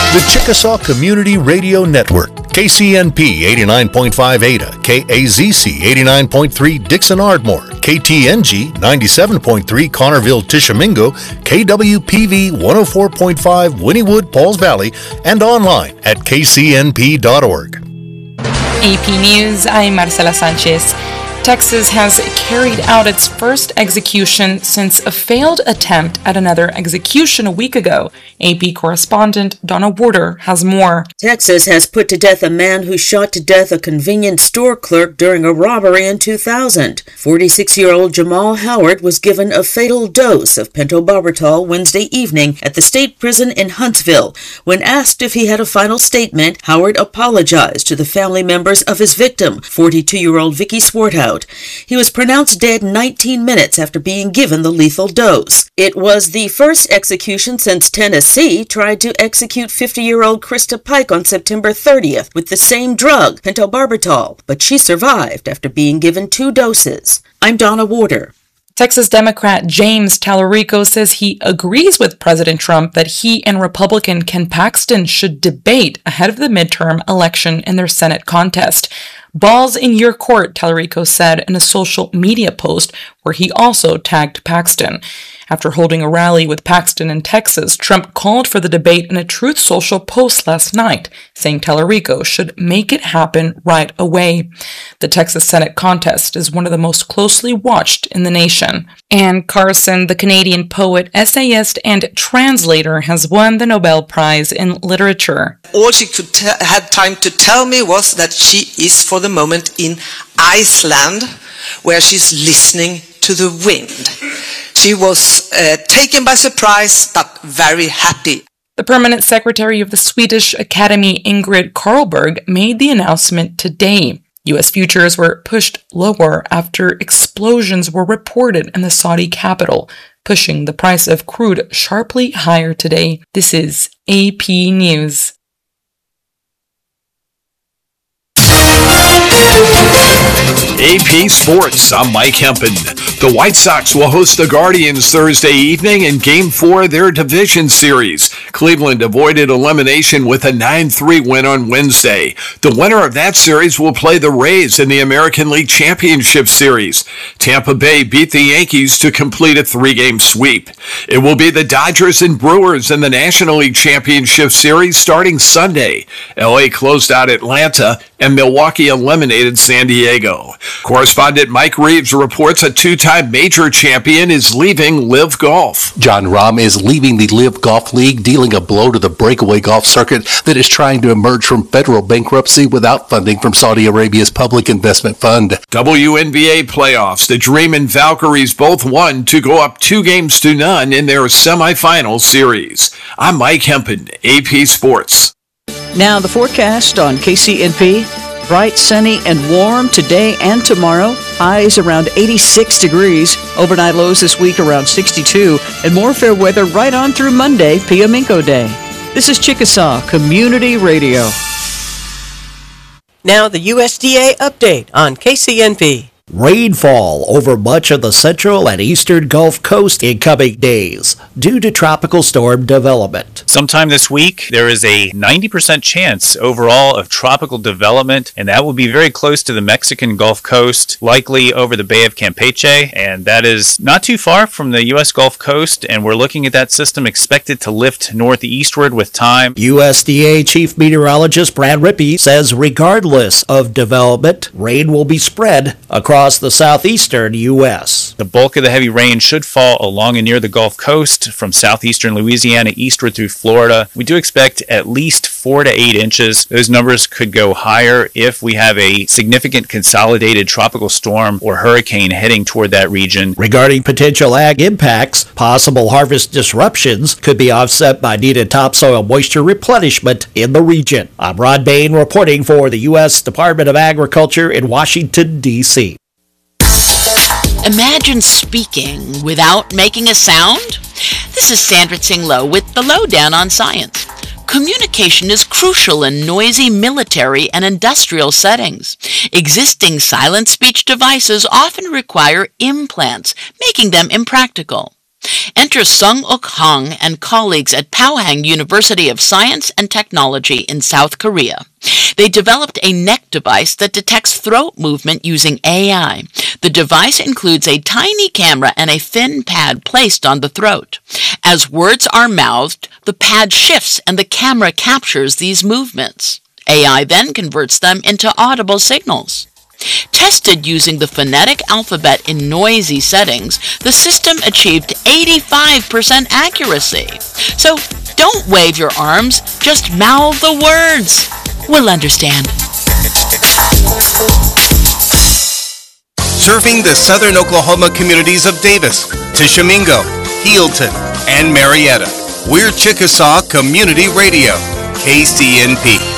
The Chickasaw Community Radio Network, KCNP 89.5 Ada, KAZC 89.3 Dixon Ardmore, KTNG 97.3 Connerville Tishomingo, KWPV 104.5 Wynnewood Pauls Valley, and online at kcnp.org. AP News, I'm Marcela Sanchez. Texas has carried out its first execution since a failed attempt at another execution a week ago. AP correspondent Donna Warder has more. Texas has put to death a man who shot to death a convenience store clerk during a robbery in 2000. 46-year-old Jamal Howard was given a fatal dose of pentobarbital Wednesday evening at the state prison in Huntsville. When asked if he had a final statement, Howard apologized to the family members of his victim, 42-year-old Vicky Swarthout. He was pronounced dead 19 minutes after being given the lethal dose. It was the first execution since Tennessee tried to execute 50-year-old Krista Pike on September 30th with the same drug, pentobarbital, but she survived after being given 2 doses. I'm Donna Warder. Texas Democrat James Tallarico says he agrees with President Trump that he and Republican Ken Paxton should debate ahead of the midterm election in their Senate contest. Balls in your court, Tallarico said in a social media post where he also tagged Paxton. After holding a rally with Paxton in Texas, Trump called for the debate in a Truth Social post last night, saying Tallarico should make it happen right away. The Texas Senate contest is one of the most closely watched in the nation. Anne Carson, the Canadian poet, essayist, and translator, has won the Nobel Prize in Literature. All she had time to tell me was that she is for the moment in Iceland, where she's listening to the wind. She was taken by surprise, but very happy. The permanent secretary of the Swedish Academy, Ingrid Carlberg, made the announcement today. U.S. futures were pushed lower after explosions were reported in the Saudi capital, pushing the price of crude sharply higher today. This is AP News. AP Sports, I'm Mike Hempen. The White Sox will host the Guardians Thursday evening in Game 4 of their division series. Cleveland avoided elimination with a 9-3 win on Wednesday. The winner of that series will play the Rays in the American League Championship Series. Tampa Bay beat the Yankees to complete a 3-game sweep. It will be the Dodgers and Brewers in the National League Championship Series starting Sunday. LA closed out Atlanta, and Milwaukee eliminated San Diego. Correspondent Mike Reeves reports a 2-time major champion is leaving LIV Golf. Jon Rahm is leaving the LIV Golf League, dealing a blow to the breakaway golf circuit that is trying to emerge from federal bankruptcy without funding from Saudi Arabia's public investment fund. WNBA playoffs. The Dream and Valkyries both won to go up 2-0 in their semifinal series. I'm Mike Hempen, AP Sports. Now the forecast on KCNP. Bright, sunny, and warm today and tomorrow. Highs around 86 degrees. Overnight lows this week around 62. And more fair weather right on through Monday, Piaminko Day. This is Chickasaw Community Radio. Now the USDA update on KCNP. Rainfall over much of the central and eastern Gulf Coast in coming days due to tropical storm development. Sometime this week, there is a 90% chance overall of tropical development, and that will be very close to the Mexican Gulf Coast, likely over the Bay of Campeche, and that is not too far from the U.S. Gulf Coast, and we're looking at that system expected to lift northeastward with time. USDA Chief Meteorologist Brad Rippey says regardless of development, rain will be spread across the southeastern U.S. The bulk of the heavy rain should fall along and near the Gulf Coast from southeastern Louisiana eastward through Florida. We do expect at least 4 to 8 inches. Those numbers could go higher if we have a significant consolidated tropical storm or hurricane heading toward that region. Regarding potential ag impacts, possible harvest disruptions could be offset by needed topsoil moisture replenishment in the region. I'm Rod Bain reporting for the U.S. Department of Agriculture in Washington, D.C. Imagine speaking without making a sound? This is Sandra Tsing Loh with the Lowdown on Science. Communication is crucial in noisy military and industrial settings. Existing silent speech devices often require implants, making them impractical. Enter Sung-uk Hong and colleagues at Pohang University of Science and Technology in South Korea. They developed a neck device that detects throat movement using AI. The device includes a tiny camera and a thin pad placed on the throat. As words are mouthed, the pad shifts and the camera captures these movements. AI then converts them into audible signals. Tested using the phonetic alphabet in noisy settings, the system achieved 85% accuracy. So don't wave your arms, just mouth the words. We'll understand. Serving the southern Oklahoma communities of Davis, Tishomingo, Healdton, and Marietta. We're Chickasaw Community Radio, KCNP.